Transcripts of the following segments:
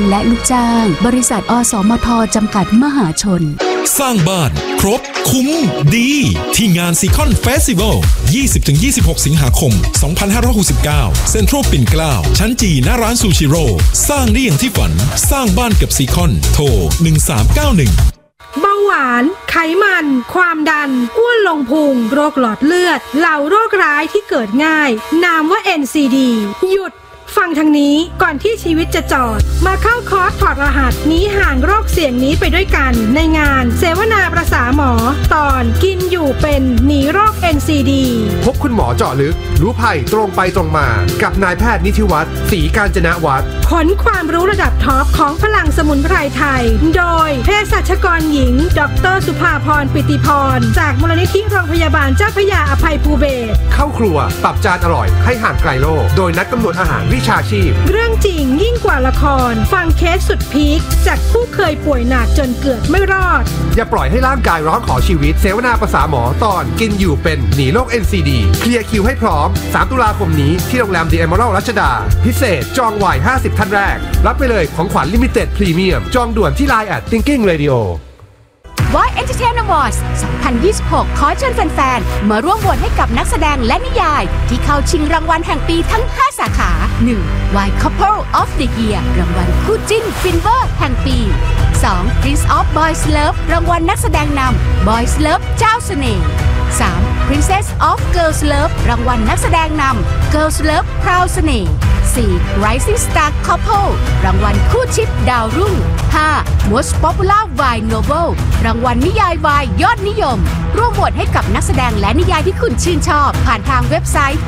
และลูกจ้างบริษัทอสมทจำกัดมหาชนสร้างบ้านครบคุ้มดีที่งานซีคอนเฟสติวัล 20-26 สิงหาคม 2569 เซ็นทรัลปิ่นเกล้าชั้นจีหน้าร้านซูชิโร่สร้างได้อย่างที่ฝันสร้างบ้านกับซีคอนโทร 1391 เบาหวานไขมันความดันอ้วนลงพุงโรคหลอดเลือดเหล่าโรคร้ายที่เกิดง่ายนามว่า NCD หยุดฟังทางนี้ก่อนที่ชีวิตจะจอดมาเข้าคอร์สถอดรหัสหนีห่างโรคเสี่ยงนี้ไปด้วยกันในงานเสวนาประสาหมอตอนกินอยู่เป็นหนีโรค NCD พบคุณหมอเจาะลึกรู้ภัยตรงไปตรงมากับนายแพทย์นิธิวัฒน์ศรีกาญจนวัฒน์ขนความรู้ระดับท็อปของพลังสมุนไพรไทยโดยเภสัชกรหญิงดร.สุภาพรปิติพรจากมูลนิธิโรงพยาบาลเจ้าพระยาอภัยภูเบศรเข้าครัวปรับจานอร่อยให้ห่างไกลโรคโดยนักกำหนดอาหารวิชาชีพเรื่องจริงยิ่งกว่าละครฟังเคสสุดพีคจากผู้เคยป่วยหนักจนเกือบไม่รอดอย่าปล่อยให้ร่างกายร้องขอชีวิตเสวนาประสาหมอตอนกินอยู่เป็นหนีโรค NCD เคลียร์คิวให้พร้อม3 ตุลาคมนี้ที่โรงแรม The Emerald รัชดาพิเศษจองไว้50 ท่านแรกรับไปเลยของขวัญลิมิเต็ดพรีเมียมจองด่วนที่ Line @Thinking Radio Voice Entertainment Awards 2026 ขอเชิญแฟนๆมาร่วมโหวตให้กับนักแสดงและนิยายที่เข้าชิงรางวัลแห่งปีทั้ง 5 สาขา 1. Why Couple of the Year รางวัลคู่จิ้นฟินเวอร์แห่งปี 2. Prince of Boys Love รางวัลนักแสดงนำ Boys Love เจ้าเสน่ห์ 3. Princess of Girls Love รางวัลนักแสดงนำ Girls Love พราวเสน่ห์ 4. Rising Star Couple รางวัลคู่ชิปดาวรุ่ง 5. Most Popular Wine Novel รางวัลนิยายวายยอดนิยมร่วมโหวตให้กับนักแสดงและนิยายที่คุณชื่นชอบผ่านทางเว็บไซต์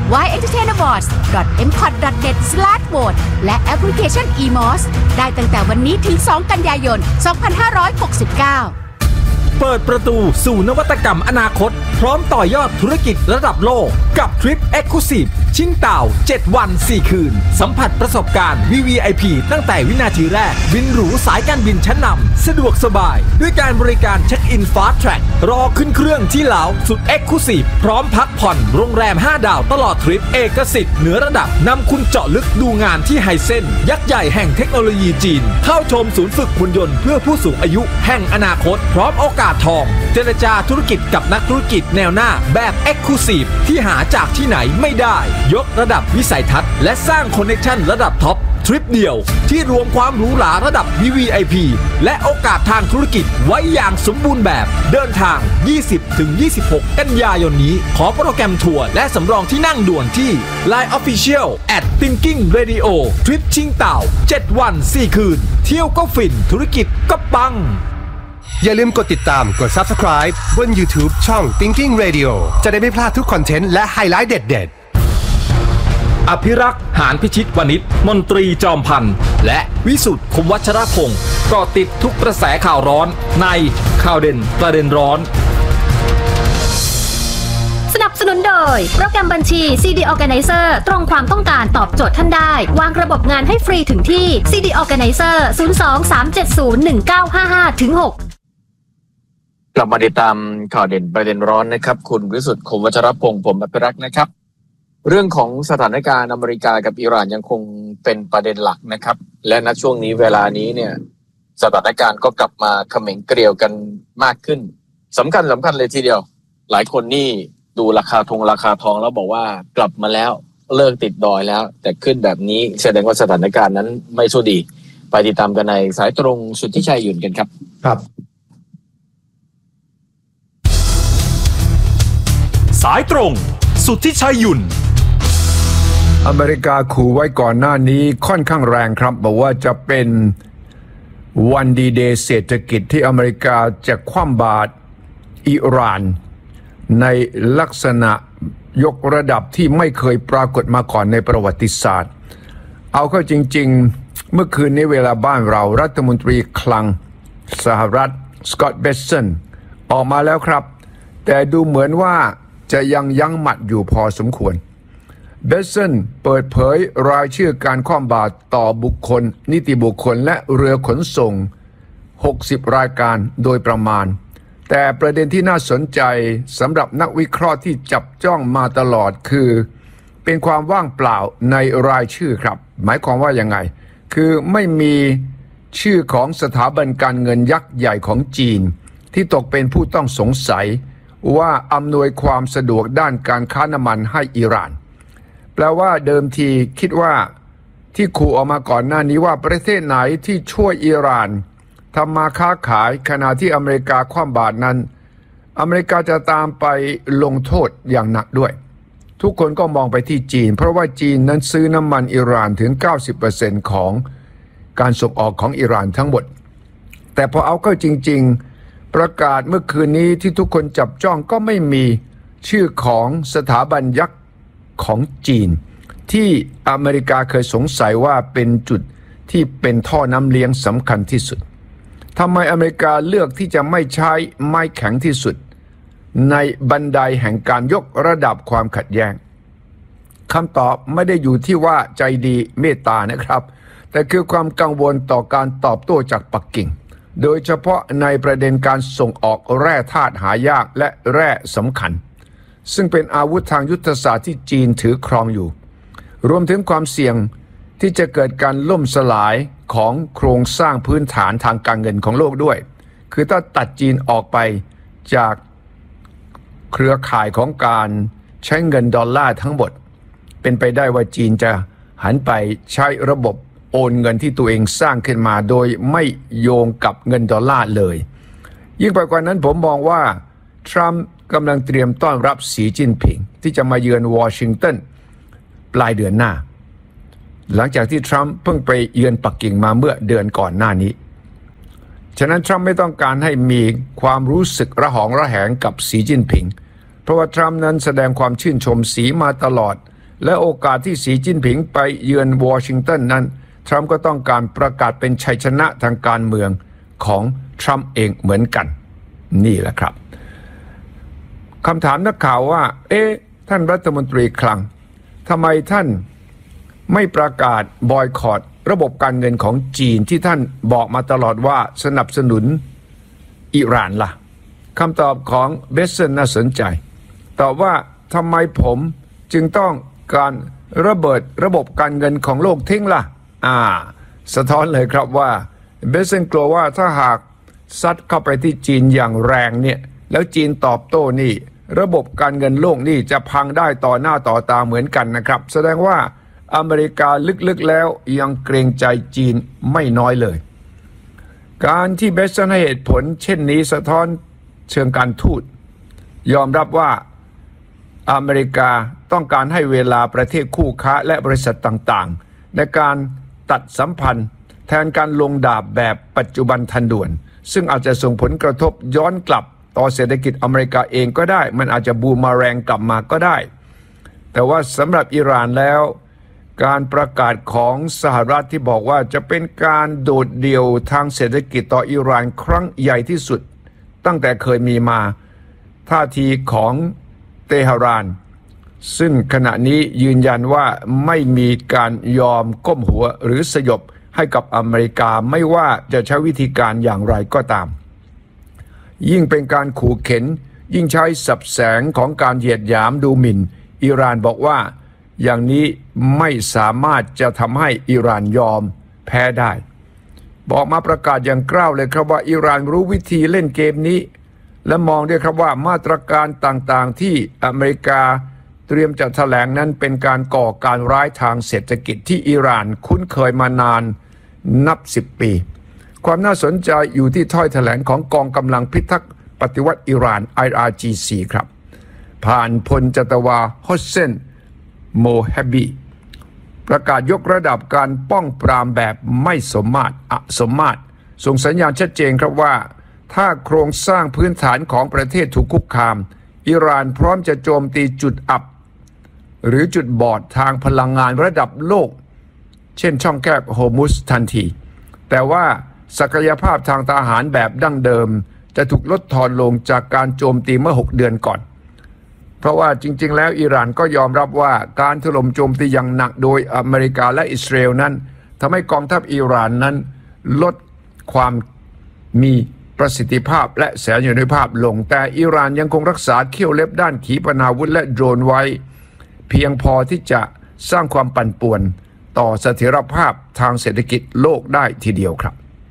wyentertainawards.mcot.net/vote และแอปพลิเคชัน eMOS ได้ตั้งแต่วันนี้ถึง 2 กันยายน 2569 เปิดประตูสู่นวัตกรรมอนาคตพร้อมต่อยอดธุรกิจระดับโลกกับทริป Exclusive ชิงเต่า7 วัน 4 คืนสัมผัสประสบการณ์ VVIP ตั้งแต่วินาทีแรกบินหรูสายการบินชั้นนำสะดวกสบายด้วยการบริการเช็คอิน Fast Track รอขึ้นเครื่องที่ลาวสุด Exclusive พร้อมพักผ่อนโรงแรม 5 ดาวตลอดทริปเอกสิทธิ์เหนือระดับนำคุณเจาะลึกดูงานที่ไฮเซนยักษ์ใหญ่แห่งเทคโนโลยีจีนเข้าชมศูนย์ฝึกหุ่นยนต์เพื่อผู้สูงอายุแห่งอนาคตพร้อมโอกาสทองเจรจาธุรกิจกับนักธุรกิจแนวหน้าแบบ Exclusive ที่หาจากที่ไหนไม่ได้ยกระดับวิสัยทัศน์และสร้างคอนเนคชั่นระดับท็อปทริปเดียวที่รวมความหรูหราระดับ VVIP และโอกาสทางธุรกิจไว้อย่างสมบูรณ์แบบเดินทาง 20-26 กันยายนนี้ขอโปรแกรมทัวร์และสำรองที่นั่งด่วนที่ Line Official @Thinking Radio ทริปชิงเต่า7 วัน 4 คืนเที่ยวก็ฟินธุรกิจก็ปังอย่าลืมกดติดตามกด Subscribe บน YouTube ช่อง Thinking Radio จะได้ไม่พลาดทุกคอนเทนต์และไฮไลท์เด็ดๆอภิรักษ์หานพิชิตวณิชมนตรีจอมพันธ์และวิสุทธิ์คมวัชรพงศ์ก็ติดทุกกระแสข่าวร้อนในข่าวเด่นประเด็นร้อนสนับสนุนโดยโปรแกรมบัญชี CD Organizer ตรงความต้องการตอบโจทย์ท่านได้วางระบบงานให้ฟรีถึงที่ CD Organizer 02-370-1955-6 กลับมาติดตามข่าวเด่นประเด็นร้อนนะครับคุณวิสุทธิ์คมวัชรพงศ์ผมอภิรักษ์นะครับเรื่องของสถานการณ์อเมริกากับอิหร่านยังคงเป็นประเด็นหลักนะครับและณช่วงนี้เวลานี้เนี่ยสถานการณ์ก็กลับมาเขม่งเกลียวกันมากขึ้นสำคัญเลยทีเดียวหลายคนนี่ดูราคาทองแล้วบอกว่ากลับมาแล้วเลิกติดดอยแล้วแต่ขึ้นแบบนี้แสดงว่าสถานการณ์นั้นไม่สู้ดีไปติดตามกันในสายตรงสุทธิชัยหยุ่นกันครับครับสายตรงสุทธิชัยหยุ่นอเมริกาขู่ไว้ก่อนหน้านี้ค่อนข้างแรงครับบอกว่าจะเป็นวันดีเดย์เศรษฐกิจที่อเมริกาจะคว่ำบาตรอิหร่านในลักษณะยกระดับที่ไม่เคยปรากฏมาก่อนในประวัติศาสตร์เอาเข้าจริงๆเมื่อคืนนี้เวลาบ้านเรารัฐมนตรีคลังสหรัฐสกอตต์เบสสันออกมาแล้วครับแต่ดูเหมือนว่าจะยังยั้งหมัดอยู่พอสมควรเบสสันเปิดเผยรายชื่อการคว่ำบาตรต่อบุคคลนิติบุคคลและเรือขนส่ง60รายการโดยประมาณแต่ประเด็นที่น่าสนใจสำหรับนักวิเคราะห์ที่จับจ้องมาตลอดคือเป็นความว่างเปล่าในรายชื่อครับหมายความว่ายังไงคือไม่มีชื่อของสถาบันการเงินยักษ์ใหญ่ของจีนที่ตกเป็นผู้ต้องสงสัยว่าอำนวยความสะดวกด้านการค้าน้ำมันให้อิหร่านแปลว่าเดิมทีคิดว่าที่ขู่ออกมาก่อนหน้านี้ว่าประเทศไหนที่ช่วยอิหร่านทำมาค้าขายขณะที่อเมริกาคว่ำบาตรนั้นอเมริกาจะตามไปลงโทษอย่างหนักด้วยทุกคนก็มองไปที่จีนเพราะว่าจีนนั้นซื้อน้ำมันอิหร่านถึง 90% ของการส่งออกของอิหร่านทั้งหมดแต่พอเอาเข้าจริงๆประกาศเมื่อคืนนี้ที่ทุกคนจับจ้องก็ไม่มีชื่อของสถาบันยักษ์ของจีนที่อเมริกาเคยสงสัยว่าเป็นจุดที่เป็นท่อน้ำเลี้ยงสำคัญที่สุดทำไมอเมริกาเลือกที่จะไม่ใช้ไม้แข็งที่สุดในบันไดแห่งการยกระดับความขัดแย้งคำตอบไม่ได้อยู่ที่ว่าใจดีเมตตานะครับแต่คือความกังวลต่อการตอบโต้จากปักกิ่งโดยเฉพาะในประเด็นการส่งออกแร่ธาตุหายากและแร่สำคัญซึ่งเป็นอาวุธทางยุทธศาสตร์ที่จีนถือครองอยู่รวมถึงความเสี่ยงที่จะเกิดการล่มสลายของโครงสร้างพื้นฐานทางการเงินของโลกด้วยคือถ้าตัดจีนออกไปจากเครือข่ายของการใช้เงินดอลลาร์ทั้งหมดเป็นไปได้ว่าจีนจะหันไปใช้ระบบโอนเงินที่ตัวเองสร้างขึ้นมาโดยไม่โยงกับเงินดอลลาร์เลยยิ่งไปกว่านั้นผมมองว่าทรัมป์กำลังเตรียมต้อนรับสีจิ้นผิงที่จะมาเยือนวอชิงตันปลายเดือนหน้าหลังจากที่ทรัมป์เพิ่งไปเยือนปักกิ่งมาเมื่อเดือนก่อนหน้านี้ฉะนั้นทรัมป์ไม่ต้องการให้มีความรู้สึกระหองระแหงกับสีจิ้นผิงเพราะว่าทรัมป์นั้นแสดงความชื่นชมสีมาตลอดและโอกาสที่สีจิ้นผิงไปเยือนวอชิงตันนั้นทรัมป์ก็ต้องการประกาศเป็นชัยชนะทางการเมืองของทรัมป์เองเหมือนกันนี่แหละครับคำถามนักข่าวว่าท่านรัฐมนตรีคลังทำไมท่านไม่ประกาศบอยคอตระบบการเงินของจีนที่ท่านบอกมาตลอดว่าสนับสนุนอิหร่านล่ะคำตอบของเบสเซนน่าสนใจตอบว่าทำไมผมจึงต้องการระเบิดระบบการเงินของโลกทิ้งล่ะสะท้อนเลยครับว่าเบสเซนกลัวว่าถ้าหากซัดเข้าไปที่จีนอย่างแรงเนี่ยแล้วจีนตอบโต้นี่ระบบการเงินโลกนี่จะพังได้ต่อหน้าต่อตาเหมือนกันนะครับแสดงว่าอเมริกาลึกๆแล้วยังเกรงใจจีนไม่น้อยเลยการที่เบสเซนให้เหตุผลเช่นนี้สะท้อนเชิงการทูตยอมรับว่าอเมริกาต้องการให้เวลาประเทศคู่ค้าและบริษัทต่างๆในการตัดสัมพันธ์แทนการลงดาบแบบปัจจุบันทันด่วนซึ่งอาจจะส่งผลกระทบย้อนกลับต่อเศรษฐกิจอเมริกาเองก็ได้มันอาจจะบูมมาแรงกลับมาก็ได้แต่ว่าสำหรับอิหร่านแล้วการประกาศของสหรัฐที่บอกว่าจะเป็นการโดดเดี่ยวทางเศรษฐกิจต่ออิหร่านครั้งใหญ่ที่สุดตั้งแต่เคยมีมาท่าทีของเตหะรานซึ่งขณะนี้ยืนยันว่าไม่มีการยอมก้มหัวหรือสยบให้กับอเมริกาไม่ว่าจะใช้วิธีการอย่างไรก็ตามยิ่งเป็นการขู่เข็นยิ่งใช้สับแสงของการเหยียดหยามดูหมิ่นอิหร่านบอกว่าอย่างนี้ไม่สามารถจะทำให้อิหร่านยอมแพ้ได้บอกมาประกาศอย่างกล้าวเลยครับว่าอิหร่านรู้วิธีเล่นเกมนี้และมองด้วยครับว่ามาตรการต่างๆที่อเมริกาเตรียมจะแถลงนั้นเป็นการก่อการร้ายทางเศรษฐกิจที่อิหร่านคุ้นเคยมานานนับ10 ปีความน่าสนใจอยู่ที่ถ้อยแถลงของกองกำลังพิทักษ์ปฏิวัติอิหร่าน IRGC ครับผ่านพลจัตวาฮอสเซนโมแฮบีประกาศยกระดับการป้องปรามแบบไม่สมมาตรส่งสัญญาณชัดเจนครับว่าถ้าโครงสร้างพื้นฐานของประเทศถูกคุกคามอิหร่านพร้อมจะโจมตีจุดอับหรือจุดบอดทางพลังงานระดับโลกเช่นช่องแคบโฮมุสทันทีแต่ว่าศักยภาพทางทหารแบบดั้งเดิมจะถูกลดทอนลงจากการโจมตีเมื่อ6 เดือนก่อนเพราะว่าจริงๆแล้วอิหร่านก็ยอมรับว่าการถล่มโจมตีอย่างหนักโดยอเมริกาและอิสราเอลนั้นทำให้กองทัพอิหร่านนั้นลดความมีประสิทธิภาพและแสนยานุภาพลงแต่อิหร่านยังคงรักษาเขี้ยวเล็บด้านขีปนาวุธและโดรนไว้เพียงพอที่จะสร้างความปั่นป่วนต่อเสถียรภาพทางเศรษฐกิจโลกได้ทีเดียวครับ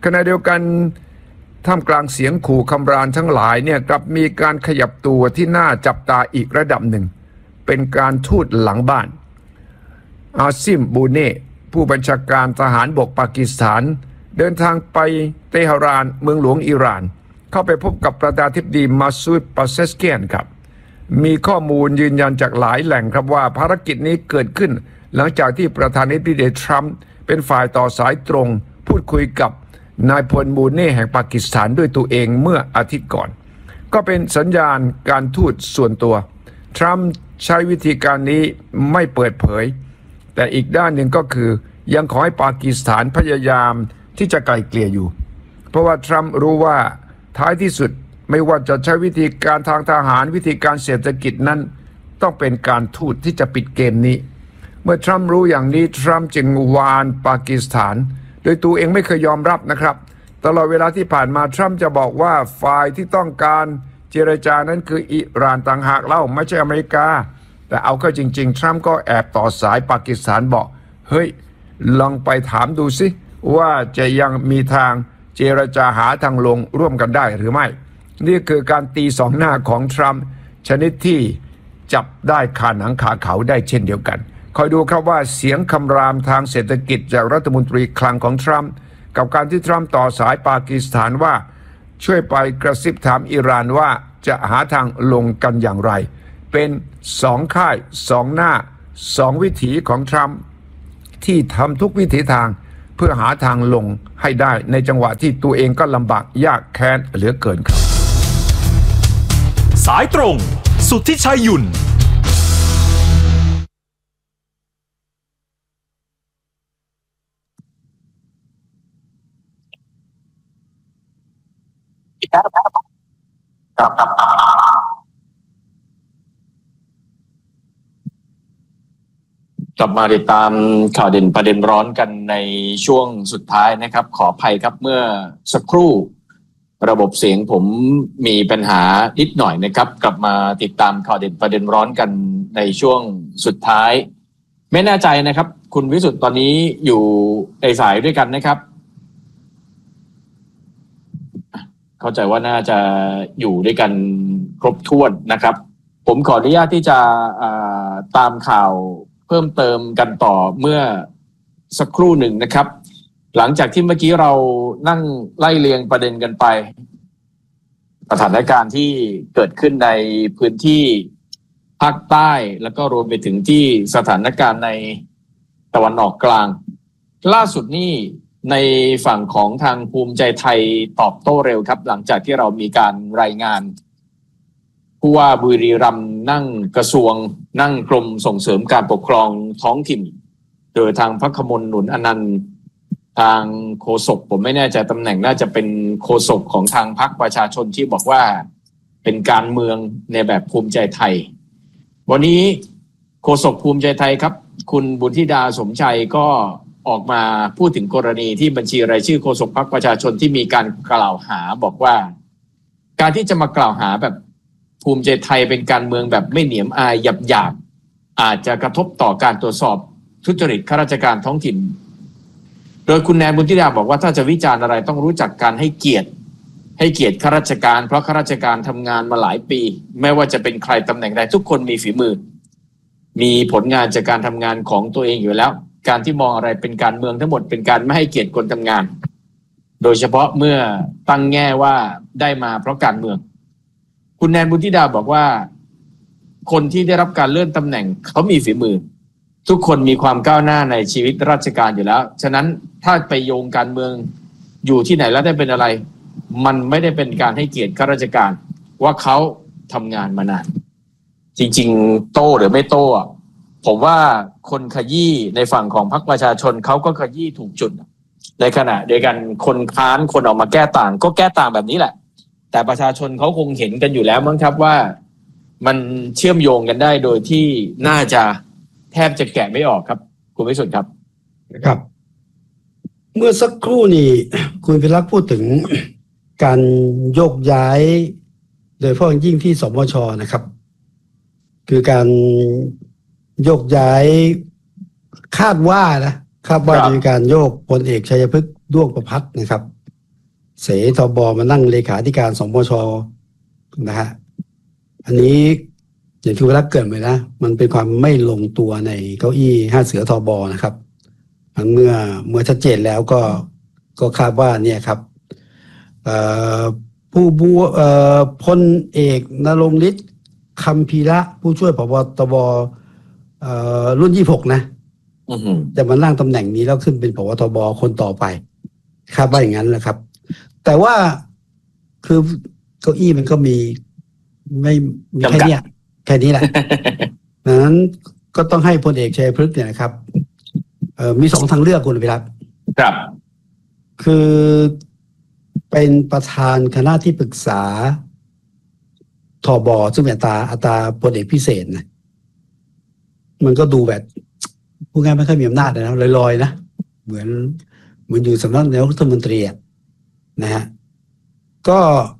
ขณะเดียวกันท่ามกลางเสียงขู่คำรามทั้งหลายเนี่ยกลับมีการขยับตัวที่น่าจับตาอีกระดับหนึ่งเป็นการทูตหลังบ้านอาซิมบูเน่ผู้บัญชาการทหารบกปากีสถานเดินทางไปเตหะรานเมืองหลวงอิหร่านเข้าไปพบกับประธานาธิบดีมาซูด ปาเซสเกียนครับมีข้อมูลยืนยันจากหลายแหล่งครับว่าภารกิจนี้เกิดขึ้นหลังจากที่ประธานาธิบดีทรัมป์เป็นฝ่ายต่อสายตรงพูดคุยกับนายพลบูเน่แห่งปากีสถานด้วยตัวเองเมื่ออาทิตย์ก่อนก็เป็นสัญญาณการทูตส่วนตัวทรัมป์ใช้วิธีการนี้ไม่เปิดเผยแต่อีกด้านหนึ่งก็คือยังขอให้ปากีสถานพยายามที่จะไกล่เกลี่ยอยู่เพราะว่าทรัมป์รู้ว่าท้ายที่สุดไม่ว่าจะใช้วิธีการทางทหารวิธีการเศรษฐกิจนั้นต้องเป็นการทูตที่จะปิดเกมนี้เมื่อทรัมป์รู้อย่างนี้ทรัมป์จึงวานปากีสถานโดยตัวเองไม่เคยยอมรับนะครับตลอดเวลาที่ผ่านมาทรัมป์จะบอกว่าฝ่ายที่ต้องการเจรจานั้นคืออิหร่านต่างหากเล่าไม่ใช่อเมริกาแต่เอาเข้าจริงๆทรัมป์ก็แอบต่อสายปากีสถานบอกเฮ้ยลองไปถามดูสิว่าจะยังมีทางเจรจาหาทางลงร่วมกันได้หรือไม่นี่คือการตีสองหน้าของทรัมป์ชนิดที่จับได้คาหนังขาเขาได้เช่นเดียวกันคอยดูครับว่าเสียงคำรามทางเศรษฐกิจจากรัฐมนตรีคลังของทรัมป์กับการที่ทรัมป์ต่อสายปากีสถานว่าช่วยไปกระซิบถามอิหร่านว่าจะหาทางลงกันอย่างไรเป็นสองค่ายสองหน้าสองวิถีของทรัมป์ที่ทำทุกวิถีทางเพื่อหาทางลงให้ได้ในจังหวะที่ตัวเองก็ลำบากยากแค้นเหลือเกินครับสายตรงสุทธิชัยหยุ่นกลับมาติดตามข่าวเด่นประเด็นร้อนกันในช่วงสุดท้ายนะครับขออภัยครับเมื่อสักครู่ระบบเสียงผมมีปัญหานิดหน่อยนะครับกลับมาติดตามข่าวเด่นประเด็นร้อนกันในช่วงสุดท้ายไม่แน่ใจนะครับคุณวิสุทธ์ตอนนี้อยู่ในสายด้วยกันนะครับเข้าใจว่าน่าจะอยู่ด้วยกันครบถ้วนนะครับผมขออนุญาตที่จะตามข่าวเพิ่มเติมกันต่อเมื่อสักครู่หนึ่งนะครับหลังจากที่เมื่อกี้เรานั่งไล่เรียงประเด็นกันไปสถานการณ์ที่เกิดขึ้นในพื้นที่ภาคใต้แล้วก็รวมไปถึงที่สถานการณ์ในตะวันออกกลางล่าสุดนี่ในฝั่งของทางภูมิใจไทยตอบโต้เร็วครับหลังจากที่เรามีการรายงานผู้ว่าบุรีรัมย์นั่งกระทรวงนั่งกรมส่งเสริมการปกครองท้องถิ่นโดยทางพรรคมลหนุนอนันต์ทางโฆษกผมไม่แน่ใจตำแหน่งน่าจะเป็นโฆษกของทางพรรคประชาชนที่บอกว่าเป็นการเมืองในแบบภูมิใจไทยวันนี้โฆษกภูมิใจไทยครับคุณบุญธิดาสมชัยก็ออกมาพูดถึงกรณีที่บัญชีรายชื่อโฆษกพรรคประชาชนที่มีการกล่าวหาบอกว่าการที่จะมากล่าวหาแบบภูมิใจไทยเป็นการเมืองแบบไม่เหนียมอายหยาบๆอาจจะกระทบต่อการตรวจสอบทุจริตข้าราชการท้องถิ่นโดยคุณแนนบุญธิดาบอกว่าถ้าจะวิจารณ์อะไรต้องรู้จักการให้เกียรติข้าราชการเพราะข้าราชการทำงานมาหลายปีไม่ว่าจะเป็นใครตำแหน่งใดทุกคนมีฝีมือมีผลงานจากการทำงานของตัวเองอยู่แล้วการที่มองอะไรเป็นการเมืองทั้งหมดเป็นการไม่ให้เกียรติคนทำงานโดยเฉพาะเมื่อตั้งแง่ว่าได้มาเพราะการเมืองคุณแนนบุญธิดาบอกว่าคนที่ได้รับการเลื่อนตำแหน่งเขามีฝีมือทุกคนมีความก้าวหน้าในชีวิตราชการอยู่แล้วฉะนั้นถ้าไปโยงการเมืองอยู่ที่ไหนแล้วได้เป็นอะไรมันไม่ได้เป็นการให้เกียรติข้าราชการว่าเขาทำงานมานานจริงๆโต้หรือไม่โต้ผมว่าคนขยี้ในฝั่งของพรรคประชาชนเขาก็ขยี้ถูกจุดในขณะเดียวกันคนค้านคนออกมาแก้ต่างก็แก้ต่างแบบนี้แหละแต่ประชาชนเขาคงเห็นกันอยู่แล้วมั้งครับว่ามันเชื่อมโยงกันได้โดยที่น่าจะแทบจะแกะไม่ออกครับคุณวิสุทธิ์ครับครับเมื่อสักครู่นี้คุณพิรักษ์พูดถึงการโยกย้ายโดยเฉพาะยิ่งที่สมช.นะครับคือการโยกย้ายคาดว่าจะมีการโยกพลเอกชัยพฤกษ์ด้วงประภัสนะครับเสทบมานั่งเลขาธิการสมชนะฮะอันนี้อย่างที่เวลาเกิดไปนะมันเป็นความไม่ลงตัวในเก้าอี้5 เสือทบนะครับเมื่อชัดเจนแล้วก็คาดว่าเนี่ยครับพลเอกณรงค์ฤทธิ์คัมภีระผู้ช่วยผบ.ตบ.รุ่น26นะจะมานั่งตำแหน่งนี้แล้วขึ้นเป็นผบ.ตบ.คนต่อไปคาดว่าอย่างนั้นแหละครับแต่ว่าคือเก้าอี้มันก็มีไม่มีแค่นี้แหละ ดังนั้นก็ต้องให้พลเอกชัยพฤกษ์เนี่ยนะครับมี2 ทางเลือกคุณพิรัตน์ครับคือเป็นประธานคณะที่ปรึกษาทบ.ซึ่งเป็นอัตราพลเอกพิเศษนะมันก็ดูแบบพูดง่ายไม่ค่อยมีอำนาจนะลอยๆนะเหมือนอยู่สำนักนายกรัฐมนตรีนะฮะก็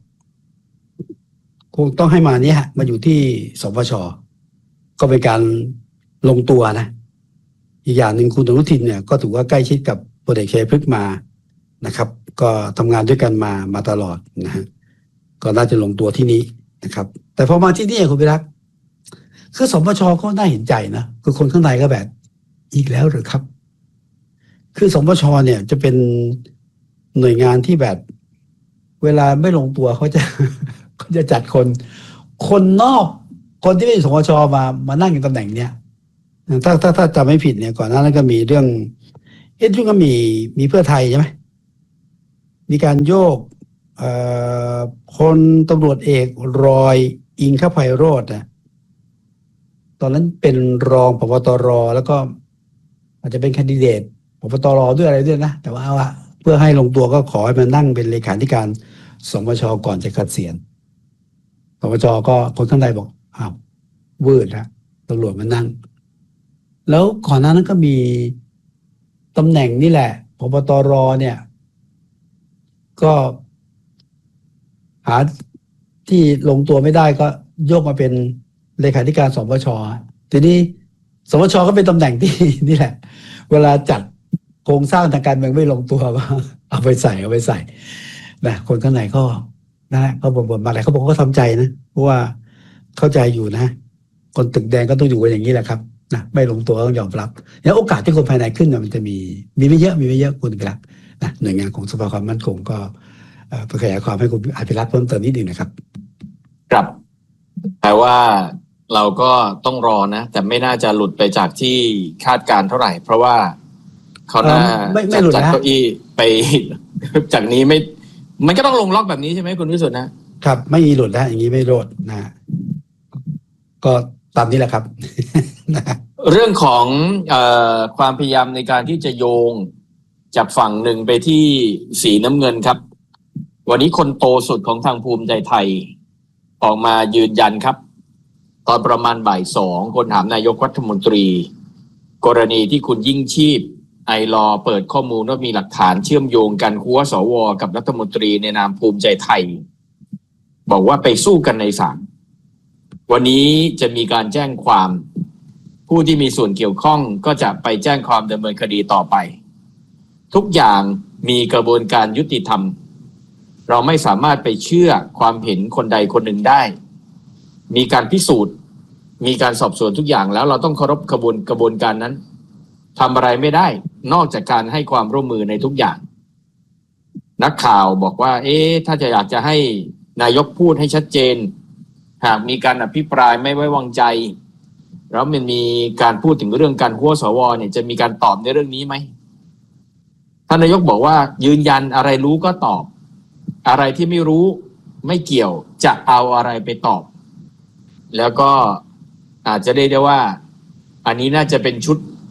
คงต้องให้มาเนี่ยมาอยู่ที่สปช.ก็เป็นการลงตัวนะอีกอย่างหนึ่งคุณอนุทินเนี่ยก็ถือว่าใกล้ชิดกับพลเอกชัยพฤกษ์มานะครับก็ทำงานด้วยกันมาตลอดนะฮะก็น่าจะลงตัวที่นี้นะครับแต่พอมาที่นี่คุณพิรักษ์คือสปช.ก็น่าเห็นใจนะคือคนข้างในก็แบบอีกแล้วหรือครับคือสปช.เนี่ยจะเป็นหน่วยงานที่แบบเวลาไม่ลงตัวเขาจะจัดคนนอกคนที่ไม่ใช่สปช.มานั่งในตำแหน่งเนี้ยถ้าจำไม่ผิดเนี่ยก่อนหน้านั้นก็มีเรื่องช่วงก็มีเพื่อไทยใช่ไหมมีการโยกพลตำรวจเอกรอยอิงคไพโรจน์นะตอนนั้นเป็นรองผบ.ตร.แล้วก็อาจจะเป็นแคนดิเดตผบ.ตร.ด้วยอะไรด้วยนะแต่ว่าเพื่อให้ลงตัวก็ขอให้มานั่งเป็นเลขาธิการสปช.ก่อนจะเกษียณสปช.ก็คนข้างในบอกอ้าววืดนะตำรวจมานั่งแล้วก่อนหน้านั้นก็มีตำแหน่งนี่แหละผบ.ตร.เนี่ยก็หาที่ลงตัวไม่ได้ก็โยกมาเป็นเลขาธิการสปช.ทีนี้สปช.ก็เป็นตำแหน่งที่นี่แหละเวลาจัดโครงสร้างทางการเมืองไม่ลงตัวก็เอาไปใส่นะคนข้างในก็นะเขาบ่นมาอะไรเขาบอกเขาทำใจนะเพราะว่าเข้าใจอยู่นะคนตึกแดงก็ต้องอยู่กันอย่างนี้แหละครับนะไม่ลงตัวต้องยอมรับแล้วโอกาสที่คนภายในขึ้นมันจะมีไม่เยอะคุณครับนะหน่วยงานของสภาความมั่นคงก็ไปขยายความให้คุณอภิรัตน์เพิ่มเติมนิดนึงนะครับครับแต่ว่าเราก็ต้องรอนะแต่ไม่น่าจะหลุดไปจากที่คาดการเท่าไหร่เพราะว่าเขาน่าจัดเก้าอี้ไปจากนี้ไม่มันก็ต้องลงล็อกแบบนี้ใช่ไหมคุณวิสุทธิ์นะครับไม่มีหลุดแล้วอย่างนี้ไม่หลุดนะก็ตามนี้แหละครับเรื่องของความพยายามในการที่จะโยงจากฝั่งหนึ่งไปที่สีน้ำเงินครับวันนี้คนโตสุดของทางภูมิใจไทยออกมายืนยันครับตอนประมาณบ่าย 2คนถามนายกรัฐมนตรีกรณีที่คุณยิ่งชีพไอลอเปิดข้อมูลว่ามีหลักฐานเชื่อมโยงกันหัวสวกับรัฐมนตรีในนามภูมิใจไทยบอกว่าไปสู้กันในศาลวันนี้จะมีการแจ้งความผู้ที่มีส่วนเกี่ยวข้องก็จะไปแจ้งความดำเนินคดีต่อไปทุกอย่างมีกระบวนการยุติธรรมเราไม่สามารถไปเชื่อความเห็นคนใดคนหนึ่งได้มีการพิสูจน์มีการสอบสวนทุกอย่างแล้วเราต้องเคารพกระบวนการนั้นทำอะไรไม่ได้นอกจากการให้ความร่วมมือในทุกอย่างนักข่าวบอกว่าถ้าจะอยากจะให้นายกพูดให้ชัดเจนหากมีการอภิปรายไม่ไว้วางใจแล้วมันมีการพูดถึงเรื่องการหัวสวเนี่ยจะมีการตอบในเรื่องนี้ไหมท่านนายกบอกว่ายืนยันอะไรรู้ก็ตอบอะไรที่ไม่รู้ไม่เกี่ยวจะเอาอะไรไปตอบแล้วก็อาจจะได้ว่าอันนี้น่าจะเป็น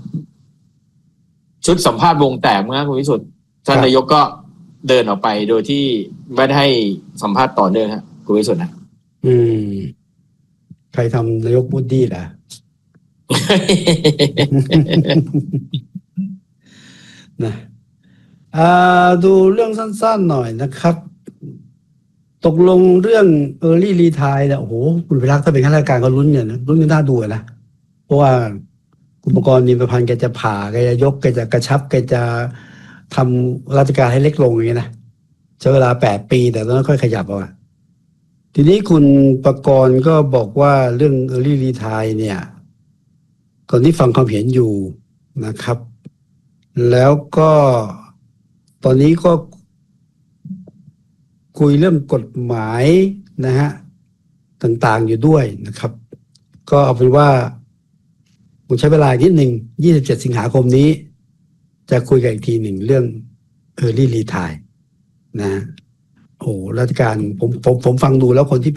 ชุดสัมภาษณ์วงแตกเมื่อคุณวิสุทธิ์ท่านนายกก็เดินออกไปโดยที่ไม่ได้ให้สัมภาษณ์ต่อเนื่องครับคุณวิสุทธิ์นะใครทำนายกพูดดีล่ะ นะดูเรื่องสั้นๆหน่อยนะครับตกลงเรื่อง Early Retire เนี่ยโอ้โหคุณพิรักษ์ถ้าเป็นข้าราชการก็ลุ้นเนี่ยนะลุ้นกันน่าดูนะเพราะว่าคุณปกรณ์นิมพันธ์แกจะผ่าแกจะยกแกจะกระชับแกจะทำราชการให้เล็กลงอย่างเงี้ยนะช้เวลา8 ปีแต่ตอนนั้นค่อยขยับเอาทีนี้คุณประกรณ์ก็บอกว่าเรื่อง Early Retire เนี่ยตอนนี้ฟังความเห็นอยู่นะครับแล้วก็ตอนนี้ก็คุยเรื่องกฎหมายนะฮะต่างๆอยู่ด้วยนะครับก็เอาเป็นว่าผมใช้เวลานิดหนึ่ง27 สิงหาคมนี้จะคุยกันอีกทีหนึ่งเรื่อง Early Retire นะโอ้ราชการผมฟังดูแล้วคนที่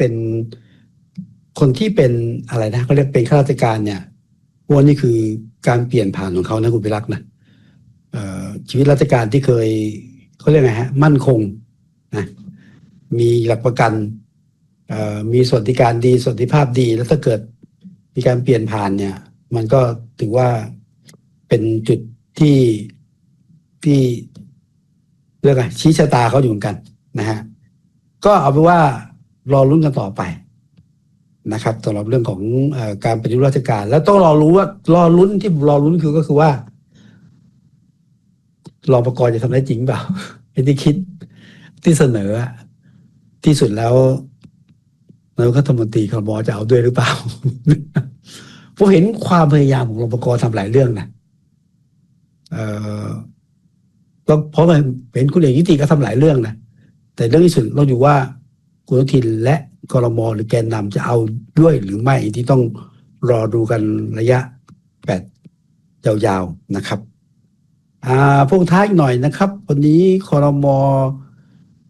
เป็นอะไรนะเขาเรียกเป็นข้าราชการเนี่ยว่านี่คือการเปลี่ยนผ่านของเขานะคุณพิรักษ์นะชีวิตราชการที่เคยเขาเรียกไงฮะมั่นคงนะมีหลักประกันมีสวัสดิการดีสวัสดิภาพดีแล้วถ้าเกิดมีการเปลี่ยนผ่านเนี่ยมันก็ถือว่าเป็นจุดที่เรื่องอะไรชี้ชะตาเขาอยู่เหมือนกันนะฮะก็เอาเป็นว่ารอลุ้นกันต่อไปนะครับสำหรับเรื่องของการปฏิรูปราชการแล้วต้องรอลุ้นก็คือว่ารองประกรณ์จะทำได้จริงเปล่าที่คิดที่เสนอที่สุดแล้วนายกรัฐมนตรีครม.จะเอาด้วยหรือเปล่า ผมเห็นความพยายามของรองประกรณ์ทำหลายเรื่องนะเพราะมันเห็นคุณเอกนิติก็ทำหลายเรื่องนะแต่เรื่องที่สุดเราอยู่ว่าคุณอนุทินและครม.หรือแกนนำจะเอาด้วยหรือไม่ที่ต้องรอดูกันระยะยาวๆนะครับพวกท้ายอีกหน่อยนะครับวันนี้ครม.